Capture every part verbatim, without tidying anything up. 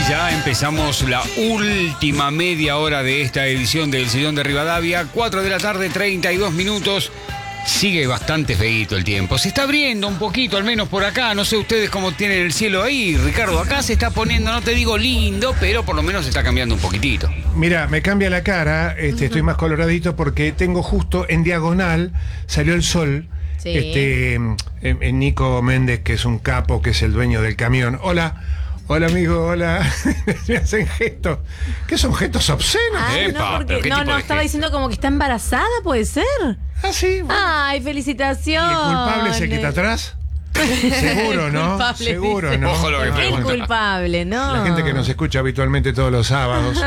ya empezamos la última media hora de esta edición del Sillón de Rivadavia. cuatro de la tarde, treinta y dos minutos. Sigue bastante feíto el tiempo. Se está abriendo un poquito, al menos por acá. No sé ustedes cómo tienen el cielo ahí, Ricardo. Acá se está poniendo, no te digo lindo, pero por lo menos se está cambiando un poquitito. Mira, me cambia la cara, este, uh-huh. Estoy más coloradito porque tengo justo en diagonal, salió el sol. Sí. Este, eh, Nico Méndez, que es un capo, que es el dueño del camión. Hola. Hola amigo, hola. Me hacen gestos. ¿Qué son gestos obscenos? Ah, Epa, no, porque, no, no, estaba diciendo como que está embarazada, ¿puede ser? Ah, sí. Bueno. Ay, felicitaciones. ¿Y el culpable es el que está atrás? Seguro, ¿no? Culpable, Seguro, dice. ¿no? Ojo lo que el culpable, ¿no? La gente que nos escucha habitualmente todos los sábados.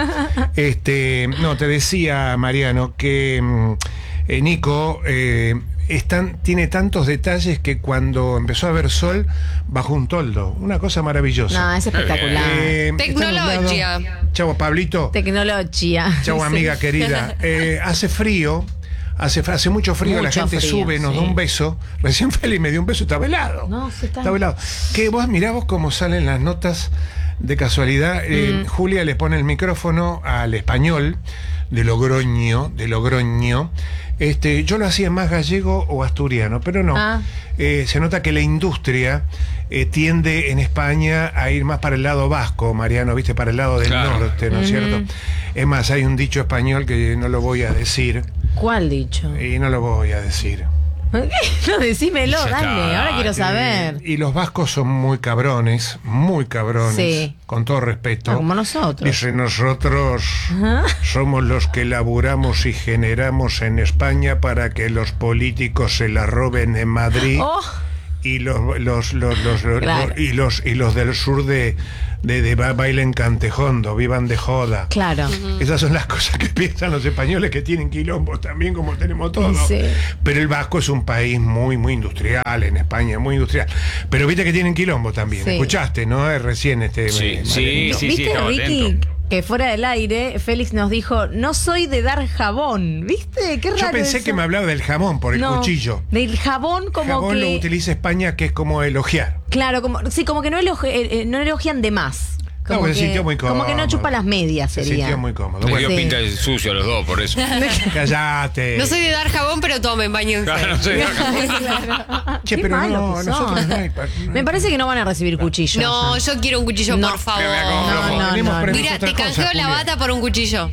Este, no, te decía, Mariano, que eh, Nico eh, están, tiene tantos detalles que cuando empezó a ver sol, bajó un toldo. Una cosa maravillosa. No, es espectacular. Eh, Tecnología. Chau, Pablito. Tecnología. Chau, amiga sí. querida. Eh, hace frío. Hace, hace mucho frío, mucho la gente frío, sube, nos sí. da un beso. Recién Feli me dio un beso, estaba helado. No, se está... Estaba helado. Que vos mirá vos cómo salen las notas de casualidad. Mm. Eh, Julia le pone el micrófono al español de Logroño, de Logroño. Este, yo lo hacía más gallego o asturiano, pero no. Ah. Eh, se nota que la industria eh, tiende en España a ir más para el lado vasco, Mariano, viste, para el lado del claro. norte, ¿no es mm. cierto? Es más, hay un dicho español que no lo voy a decir. ¿Cuál dicho? Y no lo voy a decir. ¿Qué? No, decímelo, dale, ahora quiero saber. Y los vascos son muy cabrones, muy cabrones, sí. con todo respeto. Ah, como nosotros. Dice, nosotros ¿Ah? somos los que laburamos y generamos en España para que los políticos se la roben en Madrid. Oh. Y los los los, los, los, claro. los y los y los del sur de, de, de bailen cantejondo, vivan de joda. Claro. Uh-huh. Esas son las cosas que piensan los españoles, que tienen quilombos también, como tenemos todos. Sí. Pero el vasco es un país muy muy industrial, en España muy industrial. Pero viste que tienen quilombo también. Sí. Escuchaste, ¿no? Es recién este. Sí, me, sí, sí, ¿Viste, sí, Ricky? Atento. Que fuera del aire, Félix nos dijo, no soy de dar jabón, ¿viste? Qué raro. Yo pensé eso. que me hablaba del jabón, por el no, cuchillo. Del jabón como jabón que... lo utiliza España, que es como elogiar. Claro, como sí, como que no, elogi, eh, no elogian de más. Como, no, que, se sintió muy cómodo. Como que no chupa las medias, sería. Se sintió muy cómodo. Le bueno, dio sí. pinta de sucio a los dos, por eso. Callate. No soy de dar jabón, pero tomen, bañense. Claro, no soy de dar jabón. Claro. Che, Qué pero malo no, que nosotros son. no hay, no. Me parece que no van a recibir cuchillos. No, ya. yo quiero un cuchillo, no. por favor. No, no, no, no. Mira, te canjeo la bata por un cuchillo.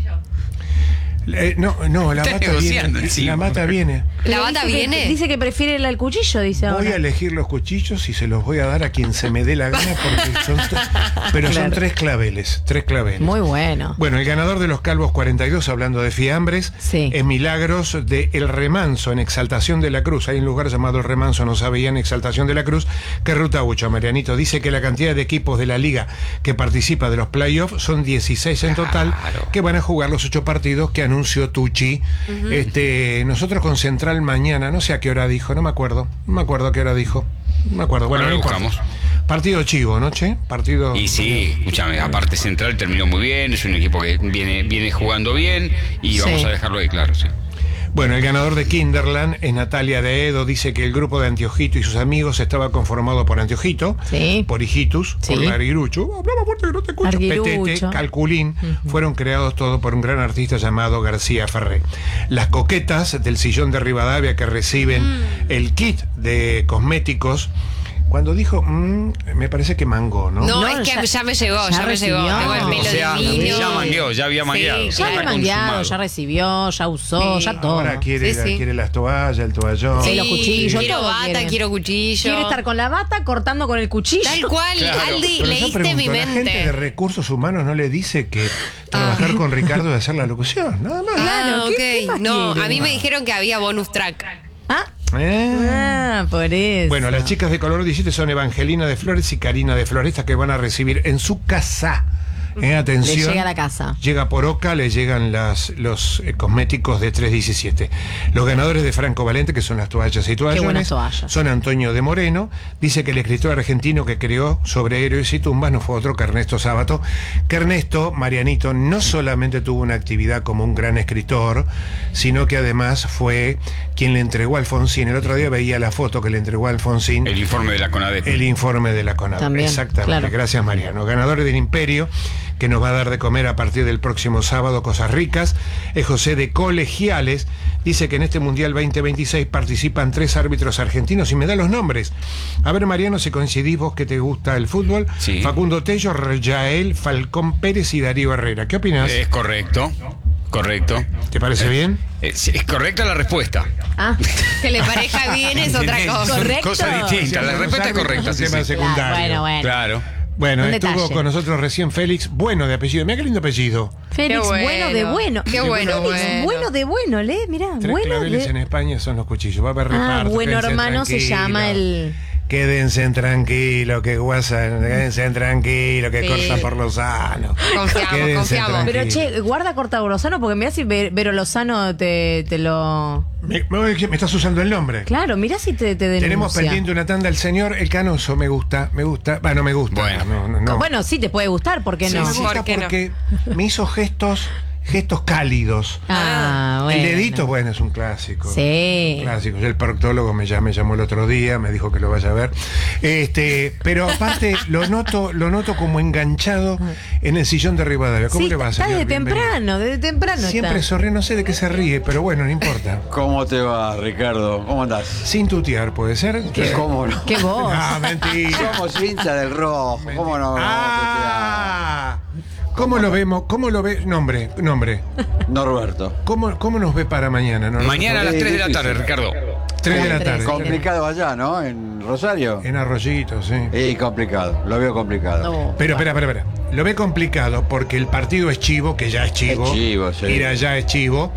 Eh, no, no, la bata viene. Sí, la bata viene. ¿La bata dice viene? Que, dice que prefiere el, el cuchillo, dice ahora. Voy a elegir los cuchillos y se los voy a dar a quien se me dé la gana, porque son pero claro. son tres claveles, tres claveles. Muy bueno. Bueno, el ganador de los Calvos cuarenta y dos, hablando de fiambres, sí. es Milagros de El Remanso, en Exaltación de la Cruz. Hay un lugar llamado El Remanso, no sabían, Exaltación de la Cruz, que ruta ocho, Marianito. Dice que la cantidad de equipos de la liga que participa de los playoffs son dieciséis en total, claro. que van a jugar los ocho partidos que anunció Tucci. Uh-huh. Este, nosotros con Central mañana, no sé a qué hora dijo, no me acuerdo, no me acuerdo a qué hora dijo, no me acuerdo. Bueno, bueno lo buscamos. Partido chivo, ¿no, che? Partido. Y sí, escúchame, aparte Central terminó muy bien, es un equipo que viene, viene jugando bien y vamos sí. a dejarlo ahí claro, sí. Bueno, el ganador de Kinderland es Natalia de Edo. Dice que el grupo de Antiojito y sus amigos estaba conformado por Antiojito, sí. por Hijitus, sí. por Larguirucho, hablaba fuerte que no te escucho, Petete, Calculín, uh-huh. fueron creados todos por un gran artista llamado García Ferré. Las coquetas del Sillón de Rivadavia, que reciben mm. el kit de cosméticos, cuando dijo, mmm, me parece que mangó, ¿no? No, no es que ya, ya me llegó, ya, ya me llegó. Tengo el pelo o sea, divino. ya mangueó, ya había mangueado. Sí, ya había mangueado, ya recibió, ya usó, sí. ya todo. Ahora quiere, sí, sí. quiere las toallas, el toallón. Sí, los cuchillos. Quiero todo bata, quieren. quiero cuchillo. Quiere estar con la bata cortando con el cuchillo. Tal cual, claro. Aldi, Pero leíste pregunto, mi mente. La gente de recursos humanos no le dice que trabajar ah. con Ricardo es hacer la locución, nada más. Claro, ah, ok. ¿qué, qué no, quiere? a mí me dijeron que había bonus track. ¿Ah? Eh. Ah, por eso. Bueno, las chicas de Color diecisiete son Evangelina de Flores y Karina de Flores, estas que van a recibir en su casa, Eh, atención. Le llega a la casa. Llega por Oca, le llegan las, los eh, cosméticos de tres diecisiete. Los ganadores de Franco Valente, que son las toallas y toallones, buenas toallas. son Antonio de Moreno. Dice que el escritor argentino que creó sobre héroes y tumbas no fue otro que Ernesto Sábato. Que Ernesto, Marianito, no solamente tuvo una actividad como un gran escritor, sino que además fue quien le entregó a Alfonsín. El otro día veía la foto que le entregó a Alfonsín. El informe de la CONADEP. El informe de la CONADEP. También, Exactamente. claro. Gracias, Mariano. Ganador del Imperio, que nos va a dar de comer a partir del próximo sábado cosas ricas, es José de Colegiales. Dice que en este Mundial veinte veintiséis participan tres árbitros argentinos y me da los nombres. A ver, Mariano, si coincidís vos que te gusta el fútbol. Sí. Facundo Tello, Yael, Falcón Pérez y Darío Herrera. ¿Qué opinás? Es correcto. Correcto. ¿Te parece bien? Es, es correcta la respuesta. Ah, Que le parezca bien es otra cosa. Son Correcto. cosas distintas. La Los respuesta es árbitros correcta. son Sí, temas sí. secundarios. bueno, bueno. Claro. Bueno, Un estuvo detalle. con nosotros recién Félix, bueno de apellido. Mira qué lindo apellido. Félix, Qué bueno. de bueno. Qué bueno, Félix, bueno. bueno de bueno, ¿le? Mirá, Tres bueno claveles de... en España son los cuchillos. Va a haber Ah, reparto. bueno quédense hermano se tranquilos. llama el... Quédense tranquilos, que guasa, quédense tranquilos, que Sí. corta por Lozano. Confiamos, Quédense confiamos. tranquilos. Pero che, guarda corta Lozano porque mirá si Ver- Vero Lozano te, te lo... Me, me, me estás usando el nombre. Claro, mirá si te, te denuncia. Tenemos pendiente una tanda. El señor El Canoso me gusta, me gusta. Bueno, me gusta. Bueno. no, no, no. Bueno, sí te puede gustar, ¿por qué Sí, no? me gusta ¿Por qué no? porque me hizo gestos, gestos cálidos. Ah, bueno. El dedito, bueno, es un clásico. Sí. Clásico. El proctólogo me llamó, me llamó el otro día, me dijo que lo vaya a ver. Este, pero aparte lo noto, lo noto como enganchado en el sillón de Rivadavia. ¿Cómo Sí, le va, está señor? desde Bienvenido. temprano, desde temprano Siempre está. sonríe, no sé de qué se ríe, pero bueno, no importa. ¿Cómo te va, Ricardo? ¿Cómo andás? Sin tutear, ¿puede ser? ¿Cómo no? Qué voz. No, mentira. Somos hinchas del rojo. ¿Cómo no? Ah, ¿cómo lo vemos? ¿Cómo lo ve? Nombre, nombre. Norberto. ¿Cómo, cómo nos ve para mañana? No? Mañana a las Sí, tres de la difícil. tarde, Ricardo. tres de la Tres. tarde. Complicado allá, ¿no? En Rosario. En Arroyito, sí. Y complicado. Lo veo complicado. No. Pero, espera, espera, espera. Lo ve complicado porque el partido es chivo, que ya es chivo. Es chivo, sí. Ir allá es chivo.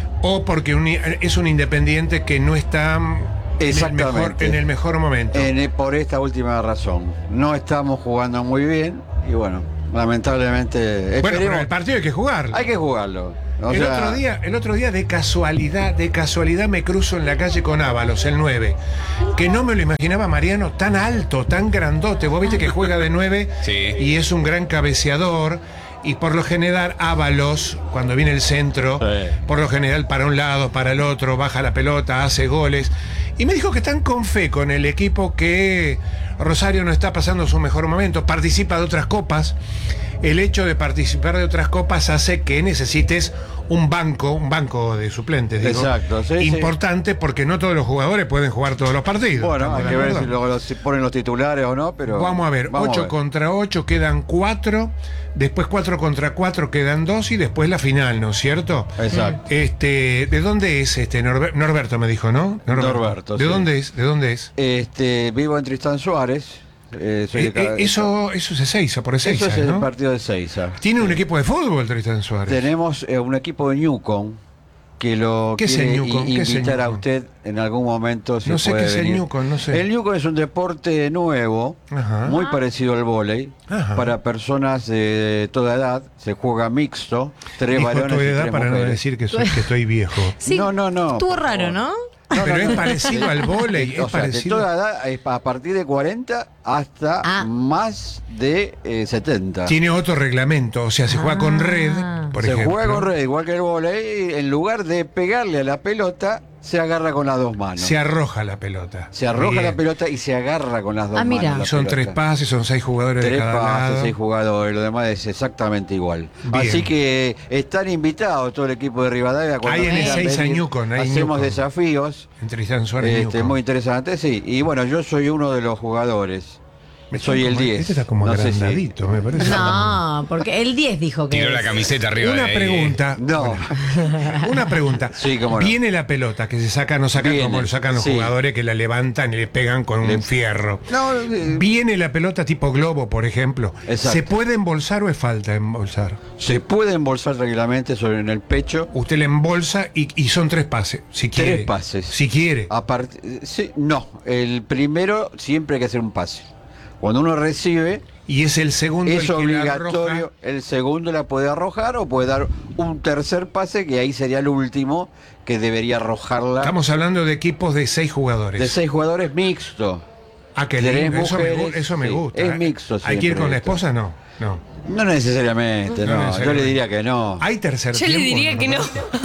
O porque un- es un independiente que no está en el mejor, Exactamente. en el mejor momento. En- por esta última razón. No estamos jugando muy bien y bueno, lamentablemente Bueno, pero esperemos. el partido hay que jugar. Hay que jugarlo. O el, sea, otro día, el otro día, de casualidad, de casualidad me cruzo en la calle con Ábalos, el nueve. Que no me lo imaginaba Mariano tan alto, tan grandote. Vos viste que juega de nueve Sí. y es un gran cabeceador. Y por lo general, Ábalos, cuando viene el centro, Sí. por lo general para un lado, para el otro, baja la pelota, hace goles. Y me dijo que están con fe con el equipo, que Rosario no está pasando su mejor momento, participa de otras copas. El hecho de participar de otras copas hace que necesites un banco, un banco de suplentes, digo, Exacto, sí, importante, porque no todos los jugadores pueden jugar todos los partidos. Bueno, ¿Estamos hay de que ver acuerdo? si, luego si ponen los titulares o no, pero. Vamos a ver, vamos a ocho ver. contra ocho quedan cuatro, después cuatro contra cuatro quedan dos y después la final, ¿no es cierto? Exacto. Este, ¿de dónde es este Norber- Norberto me dijo, ¿no? Norberto, ¿De sí. dónde es? ¿De dónde es? Este, vivo en Tristán Suárez. eh, soy de Eh, cada- eh, eso, eso es Ezeiza, por Eso Ezeiza, es el ¿no? partido de Seiza. Tiene un equipo de fútbol, Tristan Suárez. Tenemos eh, un equipo de Newcom que lo ¿Qué es quiere el Newcom? i- ¿Qué es el invitar a Newcom? usted en algún momento. Si No sé puede qué es el venir. Newcom, no sé. El Newcom es un deporte nuevo, Ajá. muy parecido al vóley, Ajá. para personas de toda edad. Se juega mixto, tres Dijo varones tu y edad tres para no mujeres. decir que, soy- que estoy viejo. Sí, No, no, no, Estuvo por raro, favor. ¿no? No, Pero no, es no. parecido al vóley, O es sea, parecido. de toda edad, es a partir de cuarenta hasta Ah. más de eh, setenta. Tiene otro reglamento, o sea, se juega con Ah. red, por se ejemplo. juega con red, igual que el vóley, en lugar de pegarle a la pelota, se agarra con las dos manos. Se arroja la pelota. Se arroja Bien. la pelota y se agarra con las dos Ah, mira. manos. la Y son pelota. tres pases, son seis jugadores Tres de cada pases, lado. seis jugadores, lo demás es exactamente igual. Bien. Así que están invitados todo el equipo de Rivadavia. cuando Ahí en quieran Ezeiza, venir. Newcom, ahí Hacemos Newcom. desafíos. En Tristan Suárez. Este, Newcom. muy interesante, sí. Y bueno, yo soy uno de los jugadores. Me Soy el como- diez. Este está como No sé si- agrandadito, me parece. No, porque el diez dijo que Tiró es. la camiseta arriba Una de ahí. pregunta. No. Una pregunta. Sí, cómo no. Viene la pelota que se saca, no sacan Viene, como lo sacan los sí. jugadores que la levantan y le pegan con Le- un fierro. No, eh, Viene la pelota tipo globo, por ejemplo. Exacto. ¿Se puede embolsar o es falta embolsar? se puede embolsar tranquilamente sobre en el pecho. Usted le embolsa y, y son tres pases, si Tres quiere. pases. Si quiere. Aparte, sí, no, el primero siempre hay que hacer un pase. Cuando uno recibe, Y es el segundo es el que la obligatorio, arroja. el segundo la puede arrojar o puede dar un tercer pase, que ahí sería el último, que debería arrojarla. Estamos hablando de equipos de seis jugadores. De seis jugadores mixto. Ah, qué Tenés lindo. Eso me, gu- mujeres, eso me sí, gusta. es mixto ¿Hay que ir siempre con la esto. esposa? No. No. No necesariamente, No no. Yo necesariamente. le diría que no. Hay tercer Yo tiempo. le diría que no.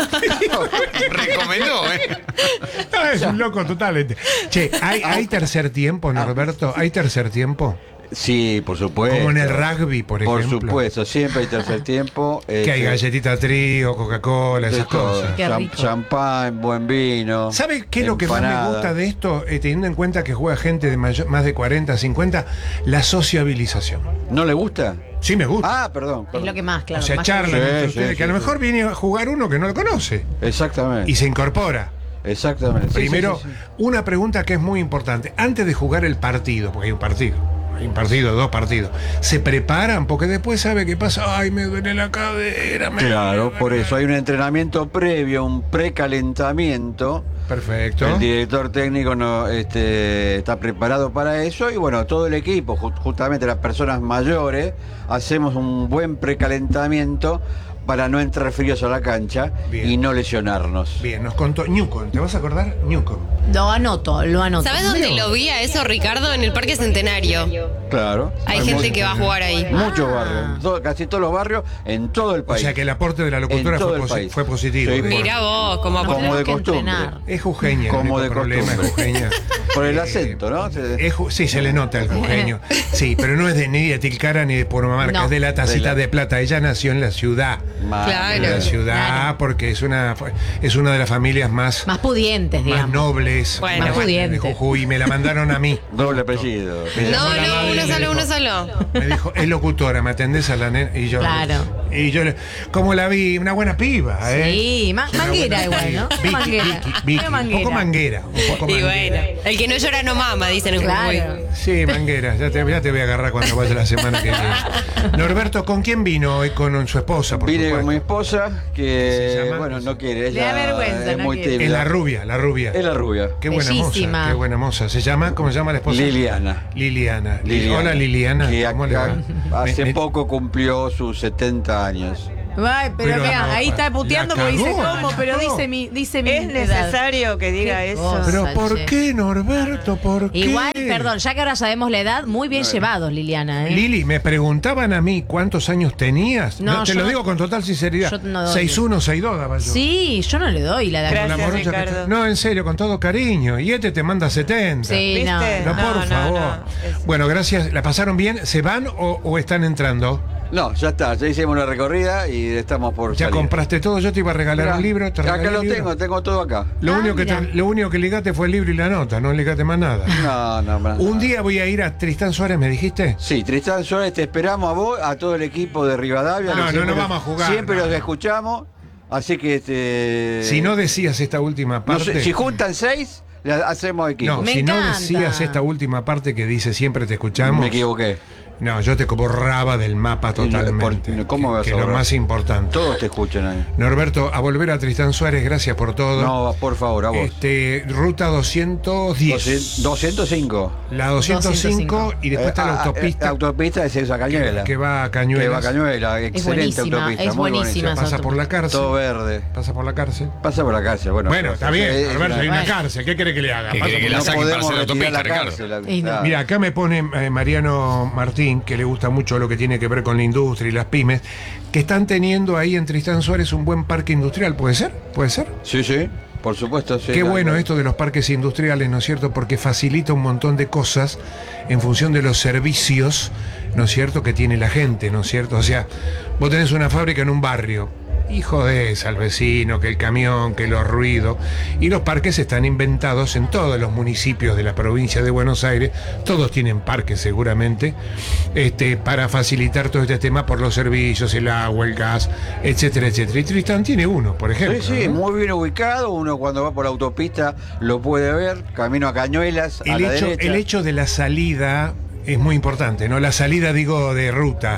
Recomendó, ¿eh? Ah, es un loco total. Che, ¿hay, hay tercer tiempo, Norberto? ¿Hay tercer tiempo? Sí, por supuesto. Como en el rugby, por Por ejemplo. supuesto, siempre hay tercer tiempo. Que hay este, galletita trío, Coca-Cola, de esas todo. cosas. Qué Cham- rico. Champán, buen vino. ¿Sabe qué es lo que más me empanada. gusta de esto? Eh, teniendo en cuenta que juega gente de mayor- más de cuarenta, cincuenta, la sociabilización. ¿No le gusta? Sí, me gusta. Ah, perdón. Es perdón. lo que más, claro. o sea, más charlan Sí, entre sí, ustedes, sí, que a lo sí. mejor viene a jugar uno que no lo conoce Exactamente. y se incorpora. Exactamente. Sí, Primero, sí, sí, sí. una pregunta que es muy importante. Antes de jugar el partido, porque hay un partido, hay un partido, dos partidos, ¿se preparan? Porque después sabe qué pasa. Ay, me duele la cadera. Me Claro, duele por la- eso hay un entrenamiento previo, un precalentamiento. Perfecto. El director técnico no, este, está preparado para eso y bueno, todo el equipo, ju- justamente las personas mayores, hacemos un buen precalentamiento para no entrar fríos a la cancha Bien. y no lesionarnos. Bien, nos contó Newcomb. ¿Te vas a acordar? Newcomb. Lo anoto, lo anoto. ¿Sabes dónde lo vi a eso, Ricardo? En el Parque Centenario. Claro. Hay gente que va a jugar ahí. Muchos Ah. barrios, todo- casi todos los barrios en todo el O país. sea que el aporte de la locutora En todo fue, el posi- país. fue positivo. Sí, Eh, por- Mirá vos, como Como Tenemos de que costumbre. entrenar. Es jujeña. Como el de único problema es costumbre. jujeña. Por el Eh, acento, ¿no? Se- Es ju- sí, se le nota el jujeño. Sí, pero no es de, ni de Tilcara ni de Purmamarca, No. es de la tacita De de, la- plata. Ella nació en la ciudad. Ma- Claro. En la ciudad, Claro. porque es una, es una de las familias más, Más pudientes, más digamos. nobles Bueno, más bueno. de Jujuy. Y me la mandaron a mí. Doble apellido. No, la no, madre uno le solo, dijo- uno solo. Me dijo, es locutora, ¿me atendés a la nena? Y yo, Claro. Y yo, le- como la vi, una buena piba, ¿eh? Sí, ma- Una manguera buena igual, ¿no? piba. Vicky, Manguera. Vicky, Vicky. Una Un manguera. poco manguera. Un poco Y manguera. bueno, el que no llora no mama, dicen en Jujuy. Claro. Sí, manguera, ya te, ya te voy a agarrar cuando vaya la semana que viene. Norberto, ¿con quién vino hoy? Con su esposa, por Vine supuesto. con mi esposa, ¿Se que llama? bueno, no quiere. Le da Ella vergüenza, es no muy quiere. Es tímida. la rubia, la rubia. Es la rubia. Qué buena Bellísima. moza, qué buena moza. ¿Se llama? ¿Cómo se llama la esposa? Liliana. Liliana. Liliana. Hola Liliana. Que ¿Cómo le va? acá hace Me- me- poco cumplió sus setenta años. Ay, pero, Pero mira, no, ahí está puteando la porque dice cagó, cómo, la pero cagó. dice mi, dice mi Es edad. necesario que diga Qué eso. cosa. Pero ¿por Che. qué, Norberto? ¿Por qué? Igual, perdón, ya que ahora sabemos la edad, muy bien llevados, Liliana, ¿eh? Lili, me preguntaban a mí cuántos años tenías. No, te yo lo no- digo con total sinceridad. yo no doy. seis uno, seis dos daba yo. Sí, yo no le doy la edad. Gracias, Con la morocha que Ricardo. está- No, en serio, con todo cariño. Y este te manda setenta. Sí, no. ¿Viste? No, No, por no, favor. no. Es- Bueno, gracias. ¿La pasaron bien? ¿Se van o, o están entrando? No, ya está, ya hicimos la recorrida y estamos por ¿Ya salir. compraste todo? Yo te iba a regalar Mirá, un libro. ¿Te regalé acá lo el libro? tengo, tengo todo acá. Lo, Ah, único que te- mira. lo único que ligaste fue el libro y la nota, no ligaste más nada. No, no, no. Un día voy a ir a Tristán Suárez, ¿me dijiste? Sí, Tristán Suárez, te esperamos a vos, a todo el equipo de Rivadavia. No, que no, siempre no los- vamos a jugar, Siempre no. los escuchamos, así que este. Si no decías esta última no parte. sé, si juntan seis, le hacemos equipo. No, Me si no encanta. decías esta última parte que dice siempre te escuchamos. Me equivoqué. No, yo te borraba del mapa Y no, totalmente. por- ¿cómo que, vas a que es lo borrar? más importante. Todos te escuchan ahí. Norberto, a volver a Tristán Suárez, gracias por todo. No, por favor, a vos. Este, ruta doscientos diez. doscientos doscientos cinco. La doscientos cinco, doscientos cinco. y después está la Eh, ah, autopista eh, autopista de César Cañuela. que va a Cañuelas. Que va a Cañuela, Es excelente buenísima, autopista. es muy buenísima. bonita. Pasa por la cárcel. Todo verde. Pasa por la cárcel. Pasa por la cárcel, bueno. Bueno, pero- está bien, es- es Norberto, una- hay una Bueno. cárcel. ¿Qué quiere que le haga? ¿Qué Pasa quiere que por la la- no saquen para podemos hacer la retirar la autopista, cárcel. Ricardo? Y no. claro. Mira, acá me pone eh, Mariano Martín, que le gusta mucho lo que tiene que ver con la industria y las pymes, que están teniendo ahí en Tristán Suárez un buen parque industrial. ¿Puede ser? ¿Puede ser? Sí, sí, por supuesto. Sí, Qué la- bueno la- esto de los parques industriales, ¿no es cierto? Porque facilita un montón de cosas en función de los servicios, ¿no es cierto?, que tiene la gente, ¿no es cierto? O sea, vos tenés una fábrica en un barrio, y jodés al vecino, que el camión, que los ruidos. Y los parques están inventados en todos los municipios de la provincia de Buenos Aires, todos tienen parques seguramente, este, para facilitar todo este tema por los servicios, el agua, el gas, etcétera, etcétera. Y Tristán tiene uno, por ejemplo. Sí, sí, ¿no? muy bien ubicado. Uno cuando va por la autopista lo puede ver. Camino a Cañuelas, a El la hecho, derecha. el hecho de la salida es muy importante, ¿no? La salida, digo, de ruta.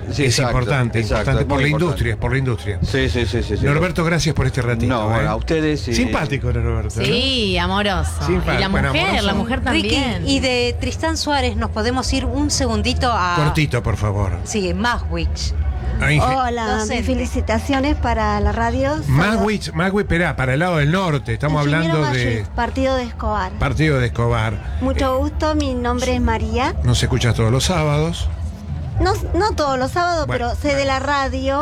Sí, es exacto, importante, exacto, importante es por muy la importante. industria, por la industria. Sí, sí, sí, sí, sí. Norberto, gracias por este ratito. No, bueno, ¿eh? a ustedes. y- Simpático, Norberto. ¿no? Sí, amoroso. Sí, y la bueno, mujer, amoroso. la mujer también. Ricky, y de Tristán Suárez nos podemos ir un segundito a... Cortito, por favor. Sí, Maswich. Ahí, Hola, Docente. mis felicitaciones para la radio. Magwitch, Magwitch, esperá, para el lado del norte. Estamos hablando de Partido de Escobar. partido de Escobar. Mucho gusto, mi nombre es María. Nos escuchas todos los sábados. No, no todos los sábados, Bueno, pero sé de la radio.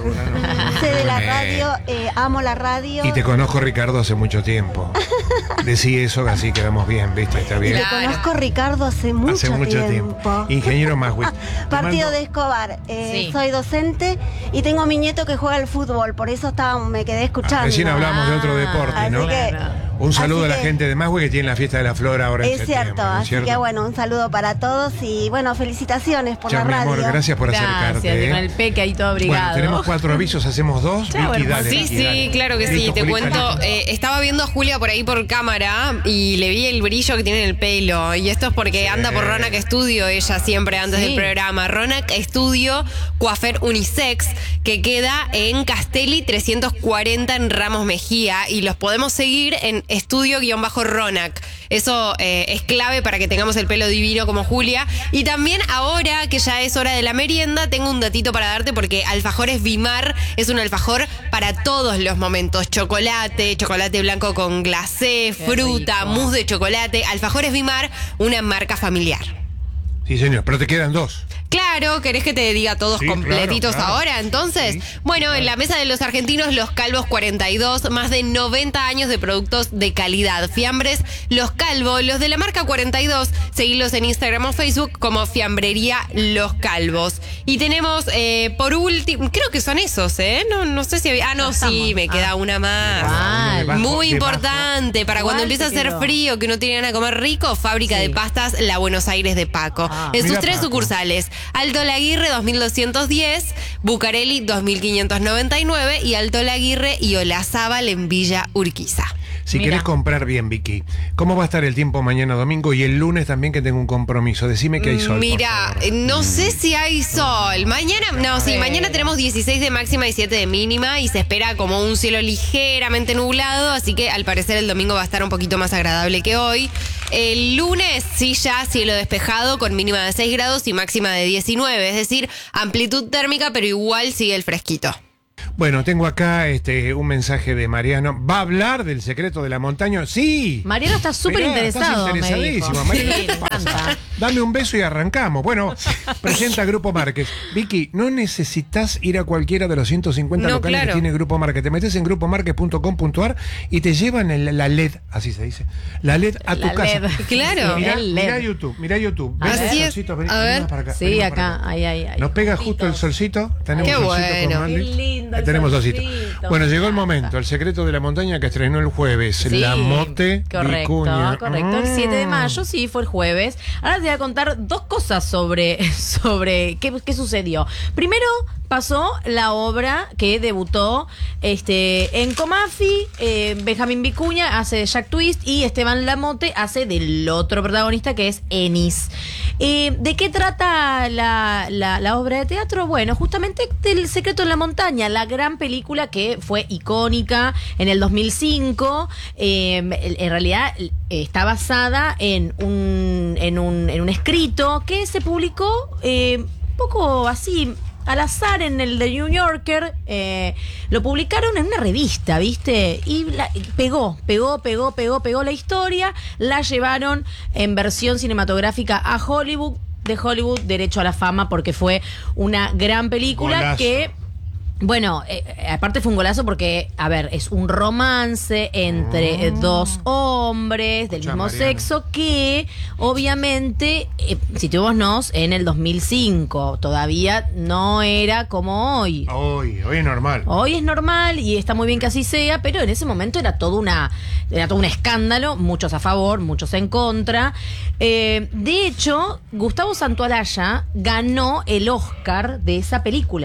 sé de la Eh. radio, eh, amo la radio. Y te conozco, Ricardo, hace mucho tiempo. Decí eso, así quedamos bien, ¿viste? Está Y bien. te conozco, Ricardo, hace mucho, Hace mucho tiempo. tiempo. Ingeniero Magwitch. Partido de Escobar. Eh, Sí. Soy docente y tengo a mi nieto que juega al fútbol, por eso estaba, me quedé escuchando. Recién hablamos de otro Ah, deporte, Así ¿no? que, Un saludo así a la que- gente de Magwitch que tiene la fiesta de la flora ahora en Es septiembre, cierto, ¿no es así cierto? que bueno, un saludo para todos y bueno, felicitaciones por Chao, la mi radio. amor, gracias por Gracias, acercarte. ¿eh? con el peque ahí todo Bueno, abrigado. tenemos cuatro avisos, hacemos dos. Chao, Vicky, hermoso. dale, Sí, Vicky, sí, dale. claro que sí. Listo, Te Julita, cuento, listo. eh, estaba viendo a Julia por ahí por cámara y le vi el brillo que tiene en el pelo. Y esto es porque anda por Ronac Studio, ella siempre antes Sí. del programa. Ronac Studio, coafer unisex, que queda en Castelli trescientos cuarenta en Ramos Mejía. Y los podemos seguir en estudio-ronac. Eso eh, es clave para que tengamos el pelo divino como Julia. Y también ahora que ya es hora de la merienda, tengo un datito para darte porque Alfajores Vimar es un alfajor para todos los momentos. Chocolate, chocolate blanco con glacé, Qué fruta, rico. mousse de chocolate. Alfajores Vimar, una marca familiar. Sí, señor, pero te quedan dos. Claro, ¿querés que te diga todos Sí, completitos claro, claro. ahora? Entonces, Sí, bueno, en la mesa de los argentinos, Los Calvos cuarenta y dos, más de noventa años de productos de calidad. Fiambres Los Calvos, los de la marca cuarenta y dos, seguilos en Instagram o Facebook como Fiambrería Los Calvos. Y tenemos, eh, por último, creo que son esos, ¿eh? No, no sé si había... Ah, no, Ya sí, estamos. me queda Ah. una más. Igual. Debajo, Muy debajo. importante, para cuando Igual empieza a te hacer quedó. frío, que no tienen ganas de comer rico, Fábrica Sí. de Pastas La Buenos Aires de Paco. Ah. En sus Mira, tres Paco. sucursales, Alto Laguirre dos mil doscientos diez, Bucareli dos mil quinientos noventa y nueve y Alto Laguirre y Olazábal en Villa Urquiza. Si Mira. querés comprar bien, Vicky, ¿cómo va a estar el tiempo mañana domingo y el lunes también que tengo un compromiso? Decime que hay sol. por Mira, favor. eh, no sé si hay sol. Mañana, no, sí, Pero- mañana tenemos dieciséis de máxima y siete de mínima y se espera como un cielo ligeramente nublado, así que al parecer el domingo va a estar un poquito más agradable que hoy. El lunes sí ya cielo despejado con mínima de seis grados y máxima de diecinueve, es decir, amplitud térmica, pero igual sigue el fresquito. Bueno, tengo acá este un mensaje de Mariano. ¿Va a hablar del secreto de la montaña? Sí. Mariano está súper Mirá, interesado, Estás me interesadísima, dijo. Mariano. Sí, ¿Qué te me pasa? encanta. Dame un beso y arrancamos. Bueno, presenta Grupo Márquez. Vicky, no necesitas ir a cualquiera de los ciento cincuenta No, locales claro. que tiene Grupo Márquez. Te metes en grupo márquez punto com punto ar y te llevan el- la L E D, así se dice. La L E D a tu La casa. L E D. Claro. Mirá, El L E D. mirá YouTube, mirá YouTube. A ¿Ves ver. el solcito? Vení, A vení ver. más para acá, Sí, vení más acá, para acá. ahí, ahí, ahí. Nos pega justo el solcito. Tenemos Qué solcito con bueno. Marley. Qué lindo el Tenemos solcito. solcito. Bueno, llegó el momento. El secreto de la montaña que estrenó el jueves. Sí, La Mote correcto, Vicuña. correcto. El siete de Mm. mayo, sí, fue el jueves. Ahora te voy a contar dos cosas sobre, sobre qué, qué sucedió. Primero, pasó la obra que debutó este, en Comafi. eh, Benjamín Vicuña hace de Jack Twist y Esteban Lamote hace del otro protagonista que es Ennis. Eh, ¿De qué trata la, la, la obra de teatro? Bueno, justamente del Secreto en la Montaña, la gran película que fue icónica en el dos mil cinco. Eh, en, en realidad eh, está basada en un, en, un, en un escrito que se publicó eh, un poco así al azar en el The New Yorker. Eh, lo publicaron en una revista, ¿viste? Y la, pegó, pegó, pegó, pegó, pegó la historia. La llevaron en versión cinematográfica a Hollywood, de Hollywood, derecho a la fama, porque fue una gran película. Golazo. Que bueno, eh, aparte fue un golazo porque, a ver, es un romance entre eh, dos hombres del Escucha, mismo Mariano. sexo que, obviamente, eh, situémonos en el dos mil cinco. Todavía no era como hoy. Hoy, hoy es normal. Hoy es normal y está muy bien que así sea, pero en ese momento era todo una, era todo un escándalo, muchos a favor, muchos en contra. Eh, de hecho, Gustavo Santaolalla ganó el Oscar de esa película.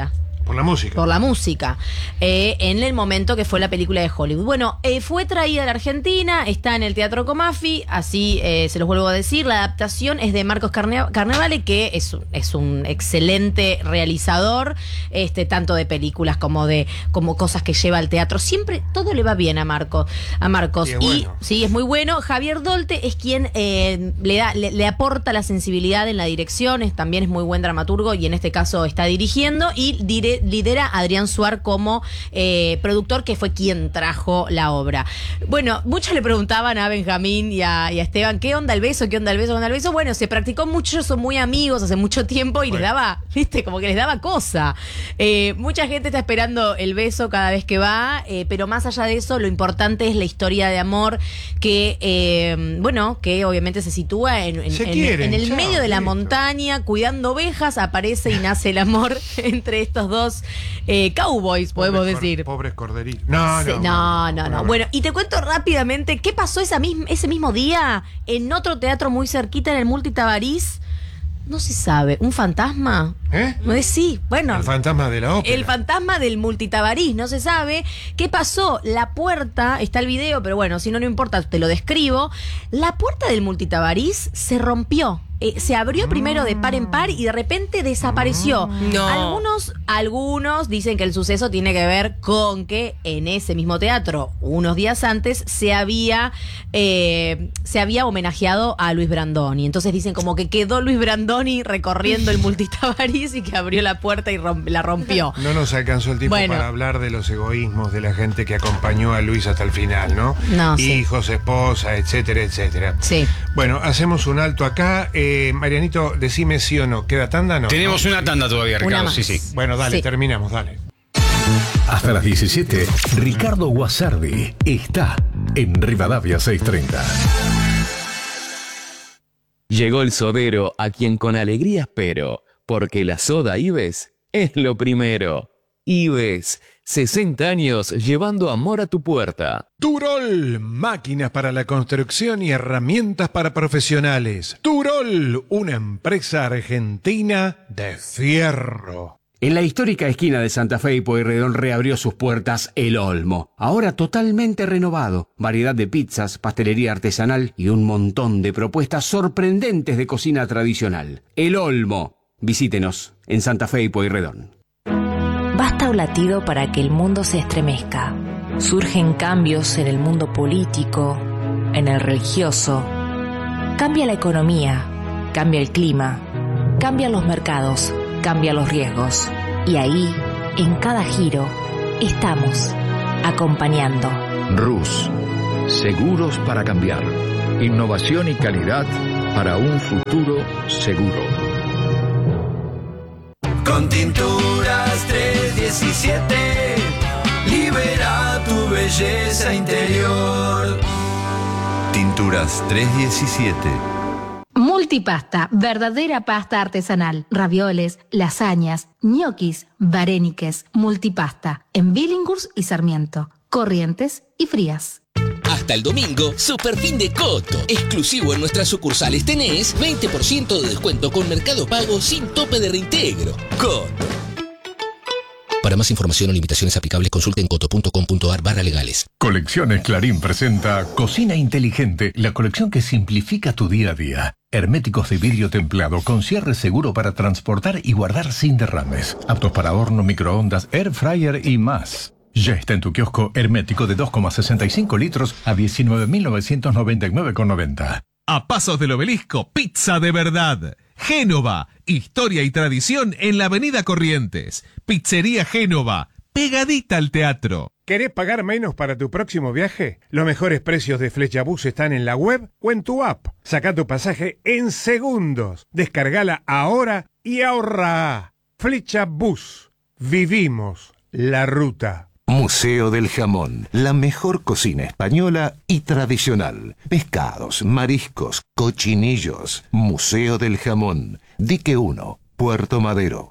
Por la música. Por la música. Eh, en el momento que fue la película de Hollywood. Bueno, eh, fue traída a la Argentina, está en el Teatro Comafi, así eh, se los vuelvo a decir. La adaptación es de Marcos Carne Carnevale, que es, es un excelente realizador, este, tanto de películas como de como cosas que lleva al teatro. Siempre todo le va bien a Marcos. A Marcos. Sí, es y bueno. sí, es muy bueno. Javier Dolte es quien eh, le, da, le, le aporta la sensibilidad en la dirección, es, también es muy buen dramaturgo y en este caso está dirigiendo, y dire, lidera a Adrián Suar como eh, productor, que fue quien trajo la obra. Bueno, muchos le preguntaban a Benjamín y a, y a Esteban, ¿qué onda el beso? ¿Qué onda el beso? ¿Qué onda el beso? Bueno, se practicó mucho, ellos son muy amigos hace mucho tiempo y Bueno. les daba, viste, como que les daba cosa. Eh, mucha gente está esperando el beso cada vez que va, eh, pero más allá de eso, lo importante es la historia de amor que, eh, bueno, que obviamente se sitúa en, en, Se en- quieren, en el chao, medio de la listo. montaña, cuidando ovejas, aparece y nace el amor entre estos dos eh, cowboys, podemos Pobres cor- decir. Pobres corderitos. No, Sí, no. no, no, no. Bueno, y te cuento rápidamente qué pasó esa misma, ese mismo día en otro teatro muy cerquita, en el Multitabarís. No se sabe. ¿Un fantasma? ¿Eh? No es sí. Bueno. El fantasma de la ópera. El fantasma del Multitabarís, no se sabe. ¿Qué pasó? La puerta, está el video, pero bueno, si no, no importa, te lo describo. La puerta del Multitabarís se rompió. Eh, se abrió primero de par en par y de repente desapareció. No. Algunos, algunos dicen que el suceso tiene que ver con que en ese mismo teatro, unos días antes, se había, eh, se había homenajeado a Luis Brandoni. Entonces dicen como que quedó Luis Brandoni recorriendo el Multitabarís y que abrió la puerta y romp- la rompió. No nos alcanzó el tiempo Bueno. para hablar de los egoísmos de la gente que acompañó a Luis hasta el final, ¿no? No, sí. Hijos, esposa, etcétera, etcétera. Sí. Bueno, hacemos un alto acá. Eh, Marianito, decime sí o no. ¿Queda tanda? No. Tenemos ¿No? una tanda todavía, Una Ricardo. más. Sí, sí. Bueno, dale, Sí. terminamos, dale. Hasta las diecisiete, Ricardo Guasardi está en Rivadavia seiscientos treinta. Llegó el sodero a quien con alegría espero, porque la soda Ives es lo primero. Ives, sesenta años llevando amor a tu puerta. Turol, máquinas para la construcción y herramientas para profesionales. Turol, una empresa argentina de fierro. En la histórica esquina de Santa Fe y Pueyrredón reabrió sus puertas El Olmo, ahora totalmente renovado. Variedad de pizzas, pastelería artesanal y un montón de propuestas sorprendentes de cocina tradicional. El Olmo. Visítenos en Santa Fe y Pueyrredón. Basta un latido para que el mundo se estremezca. Surgen cambios en el mundo político, en el religioso. Cambia la economía, cambia el clima, cambian los mercados, cambian los riesgos. Y ahí, en cada giro, estamos acompañando. Rus, seguros para cambiar. Innovación y calidad para un futuro seguro. Con Tinturas trescientos diecisiete, libera tu belleza interior. Tinturas trescientos diecisiete. Multipasta, verdadera pasta artesanal. Ravioles, lasañas, ñoquis, varéniques. Multipasta, en Billinghurst y Sarmiento. Corrientes y Frías. Hasta el domingo, super fin de Coto. Exclusivo en nuestras sucursales tenés veinte por ciento de descuento con Mercado Pago sin tope de reintegro. Coto. Para más información o limitaciones aplicables, consulten coto punto com punto ar barra legales. Colecciones Clarín presenta Cocina Inteligente, la colección que simplifica tu día a día. Herméticos de vidrio templado con cierre seguro para transportar y guardar sin derrames. Aptos para horno, microondas, air fryer y más. Ya está en tu kiosco hermético de dos coma sesenta y cinco litros a diecinueve mil novecientos noventa y nueve con noventa. A pasos del Obelisco, pizza de verdad. Génova, historia y tradición en la avenida Corrientes. Pizzería Génova, pegadita al teatro. ¿Querés pagar menos para tu próximo viaje? Los mejores precios de Flechabús están en la web o en tu app. Saca tu pasaje en segundos. Descargala ahora y ahorra. Flechabús. Vivimos la ruta. Museo del Jamón, la mejor cocina española y tradicional. Pescados, mariscos, cochinillos. Museo del Jamón, Dique uno, Puerto Madero.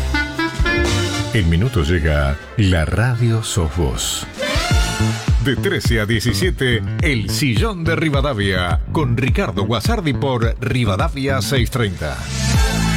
En minutos llega la radio Sos Vos. De trece a diecisiete, El Sillón de Rivadavia, con Ricardo Guasardi por Rivadavia seiscientos treinta.